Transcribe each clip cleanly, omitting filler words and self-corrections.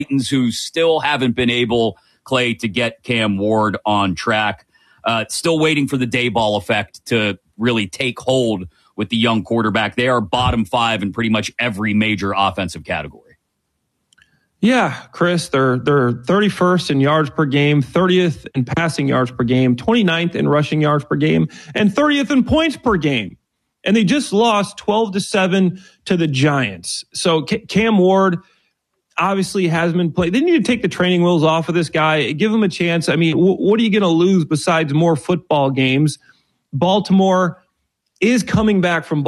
Titans, who still haven't been able, Clay, to get Cam Ward on track. Still waiting for the Dayball effect to really take hold with the young quarterback. They are bottom 5 in pretty much every major offensive category. Yeah, Chris, they're 31st in yards per game, 30th in passing yards per game, 29th in rushing yards per game, and 30th in points per game. And they just lost 12-7 to the Giants. So Cam Ward obviously hasn't been played. They need to take the training wheels off of this guy. Give him a chance. I mean, what are you going to lose besides more football games? Baltimore is coming back from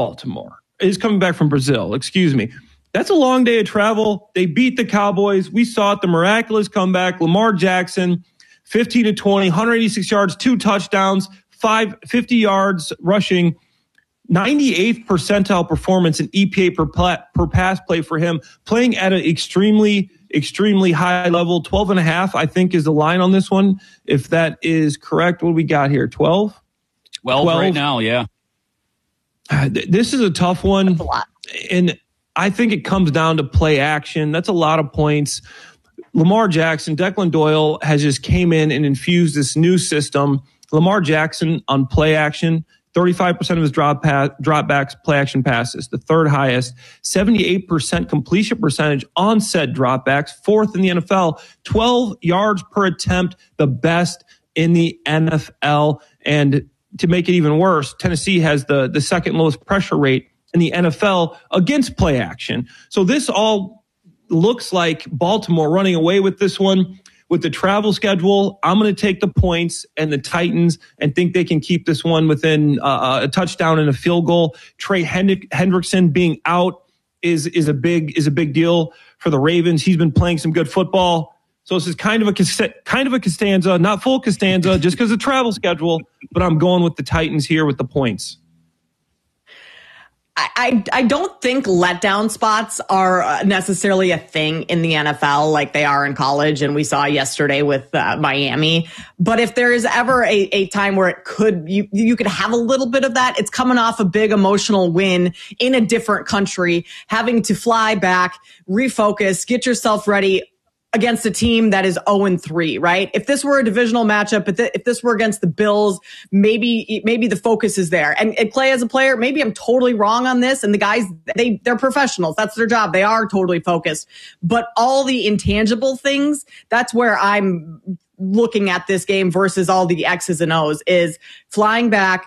Brazil. Excuse me. That's a long day of travel. They beat the Cowboys. We saw it, the miraculous comeback. Lamar Jackson, 15-20, 186 yards, 2 touchdowns, 50 yards rushing, 98th percentile performance in EPA per pass play for him, playing at an extremely high level. 12.5, I think, is the line on this one. If that is correct, what do we got here? 12? 12 right now, yeah. This is a tough one. That's a lot. And I think it comes down to play action. That's a lot of points. Lamar Jackson, Declan Doyle has just came in and infused this new system. Lamar Jackson on play action, 35% of his dropbacks, play action passes, the third highest, 78% completion percentage on said dropbacks, 4th in the NFL, 12 yards per attempt, the best in the NFL. And to make it even worse, Tennessee has the second lowest pressure rate in the NFL against play action. So this all looks like Baltimore running away with this one. With the travel schedule, I'm going to take the points and the Titans and think they can keep this one within a touchdown and a field goal. Trey Hendrickson being out is a big deal for the Ravens. He's been playing some good football. So this is kind of a Costanza, not full Costanza, just because of travel schedule, but I'm going with the Titans here with the points. I don't think letdown spots are necessarily a thing in the NFL like they are in college, and we saw yesterday with Miami. But if there is ever a time where you could have a little bit of that, it's coming off a big emotional win in a different country, having to fly back, refocus, get yourself ready against a team that is 0-3, right? If this were a divisional matchup, if this were against the Bills, maybe the focus is there. And Clay, as a player, maybe I'm totally wrong on this. And the guys, they're professionals. That's their job. They are totally focused. But all the intangible things, that's where I'm looking at this game versus all the X's and O's, is flying back,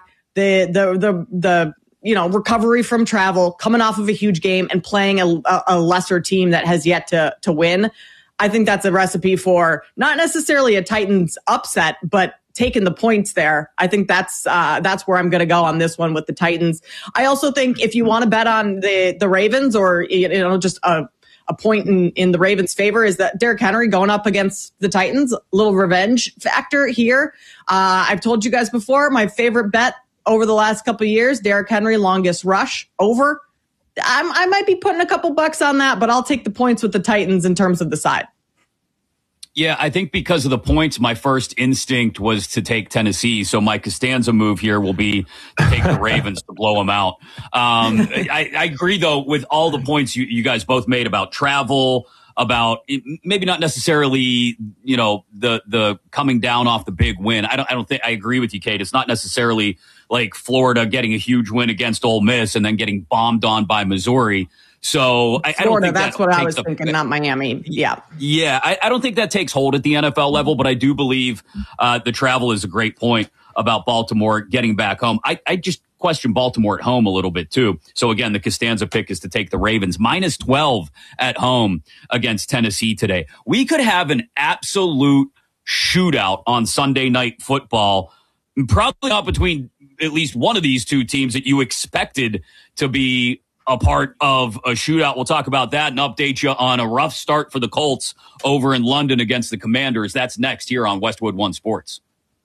the recovery from travel, coming off of a huge game and playing a lesser team that has yet to win. I think that's a recipe for not necessarily a Titans upset, but taking the points there. I think that's where I'm going to go on this one with the Titans. I also think if you want to bet on the Ravens, or just a point in the Ravens' favor, is that Derrick Henry going up against the Titans, a little revenge factor here. I've told you guys before, my favorite bet over the last couple of years, Derrick Henry longest rush over. I might be putting a couple bucks on that, but I'll take the points with the Titans in terms of the side. Yeah, I think because of the points, my first instinct was to take Tennessee. So my Costanza move here will be to take the Ravens to blow them out. I agree, though, with all the points you guys both made about travel, about maybe not necessarily, the coming down off the big win. I don't think I agree with you, Kate. It's not necessarily like Florida getting a huge win against Ole Miss and then getting bombed on by Missouri. So I don't think that's what I was thinking, not Miami. Yeah. Yeah. I don't think that takes hold at the NFL level, but I do believe the travel is a great point about Baltimore getting back home. I just question Baltimore at home a little bit too. So again, the Costanza pick is to take the Ravens minus 12 at home against Tennessee today. We could have an absolute shootout on Sunday Night Football, probably not between at least one of these two teams that you expected to be a part of a shootout. We'll talk about that and update you on a rough start for the Colts over in London against the Commanders. That's next here on Westwood One Sports.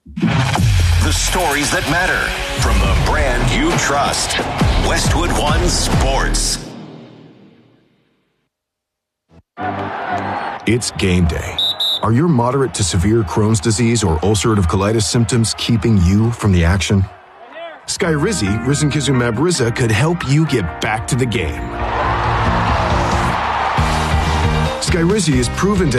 The stories that matter from the brand you trust. Westwood One Sports. It's game day. Are your moderate to severe Crohn's disease or ulcerative colitis symptoms keeping you from the action? Skyrizi, risankizumab Riza, could help you get back to the game. Skyrizi is proven to